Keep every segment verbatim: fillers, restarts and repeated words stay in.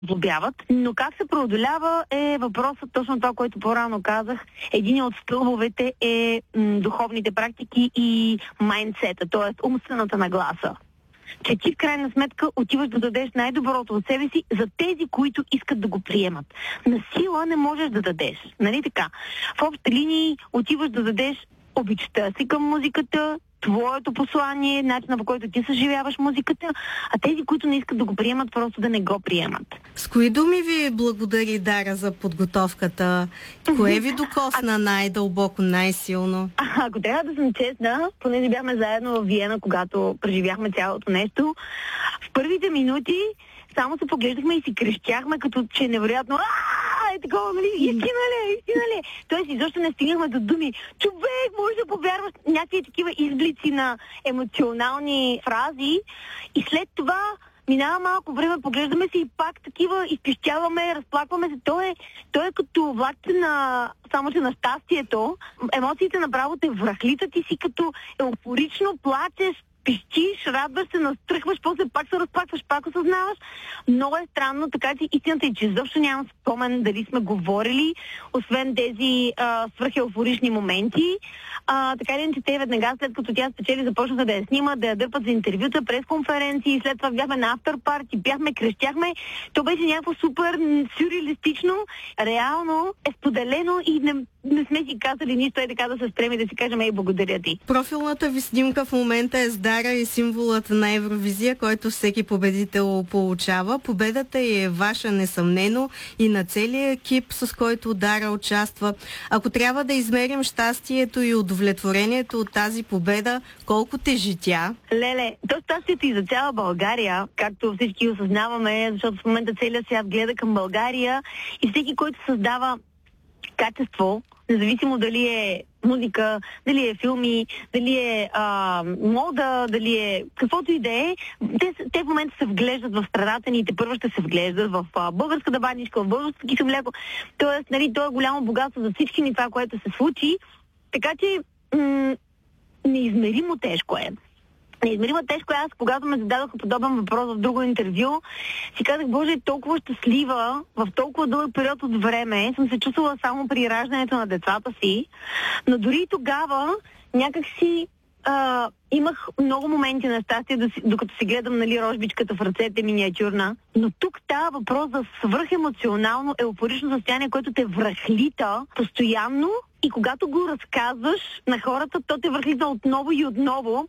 влюбяват. Но как се преодолява е въпросът, точно това, което по-рано казах. Един от стълбовете е м, духовните практики и майндсета, т.е. умствената нагласа. Че ти в крайна сметка отиваш да дадеш най-доброто от себе си за тези, които искат да го приемат. На сила не можеш да дадеш. Нали така? В общи линии отиваш да дадеш обичта си към музиката, твоето послание, начина, по който ти съживяваш музиката, а тези, които не искат да го приемат, просто да не го приемат. С кои думи ви благодари Дара за подготовката? Кое ви докосна най-дълбоко, най-силно? А, ако трябва да съм честна, понеже бяхме заедно в Виена, когато преживяхме цялото нещо, в първите минути само се поглеждахме и си крещяхме, като че невероятно е такова, нали, истина ли, истина ли. Тоест, изобщо не стигнахме до думи. Човек, може да повярваш някакви такива изблици на емоционални фрази и след това минава малко време, поглеждаме се и пак такива изпищяваме, разплакваме се. Той е, той е като влаките на, само че на щастието. Емоциите направо те връхлитат и си като еуфорично плачеш, пищиш, радваш се, настръхваш, после пак се разплакваш, пак осъзнаваш. Много е странно, така че истината е, че изобщо нямам спомен дали сме говорили, освен тези а, свръхеуфорични моменти. А, така ли, че те веднага след като тя спечели, започнаха да я снимат, да я дърпат за интервюта, пресконференции, след това бяхме на афтерпарти, бяхме, крещяхме. То беше някакво супер сюрреалистично, реално е споделено и не, не сме си казали нищо, е така да се спреми да си кажем, ей, благодаря ти. Профилната ви снимка в момента е с Дара и символът на Евровизия, който всеки победител получава. Победата е ваша несъмнено и на целия екип, с който Дара участва. Ако трябва да измерим щастието и удовлетворението от тази победа, колко тежи тя? Леле, то щастието и за цяла България, както всички осъзнаваме, защото в момента целият свят гледа към България и всеки, който създава качество, независимо дали е музика, дали е филми, дали е а, мода, дали е каквото и да е, те, те в момента се вглеждат в страдата ни и те първо ще се вглеждат в а, българската баничка, в българското кисело мляко. Тоест, нали, то е голямо богатство за всички ни това, което се случи. Така че м- неизмеримо тежко е. Неизмеримо тежко е. Аз, когато ме зададоха подобен въпрос в друго интервю, си казах, Боже, толкова щастлива, в толкова дълъг период от време съм се чувствала само при раждането на децата си, но дори и тогава някак си а, имах много моменти на щастие, докато си гледам, нали, рожбичката в ръцете, миниатюрна. Но тук става въпрос за свръхемоционално еуфорично състояние, което те връхлита постоянно. И когато го разказваш на хората, то те върхлита отново и отново.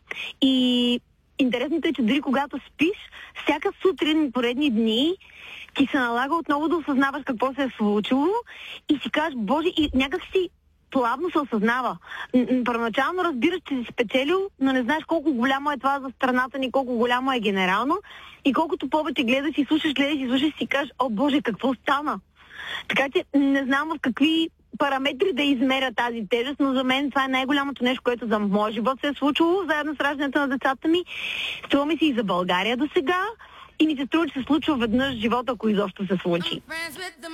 И интересното е, че дори когато спиш, всяка сутрин, поредни дни, ти се налага отново да осъзнаваш какво се е случило и си кажеш, Боже, и някак си плавно се осъзнава. Първоначално разбираш, че си спечелил, но не знаеш колко голямо е това за страната ни, колко голямо е генерално. И колкото повече гледаш и слушаш, гледаш и слушаш, си кажеш, о Боже, какво стана? Така че не знам в какви параметри да измеря тази тежест, но за мен това е най-голямото нещо, което за моя живот се е случило, заедно с раждането на децата ми. Струва ми се и за България до сега и ми се струва, че се случва веднъж в живота, ако изобщо се случи.